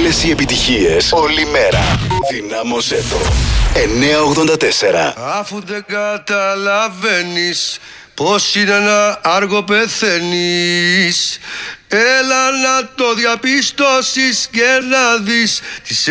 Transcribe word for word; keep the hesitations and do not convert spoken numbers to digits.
Όλες οι επιτυχίες, όλη μέρα. Δυνάμωσέ το. εννιακόσια ογδόντα τέσσερα. Αφού δεν καταλαβαίνεις πως είναι να άργο πεθαίνεις, έλα να το διαπιστώσεις και να δεις τις